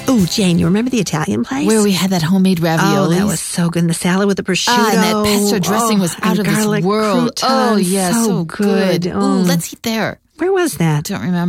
Oh, Jane, you remember the Italian place? Where we had that homemade ravioli. Oh, that was so good. And the salad with the prosciutto. And that pesto dressing was out of this world. Croutons. Oh, yeah, so good. Oh. Ooh, let's eat there. Where was that? Don't remember.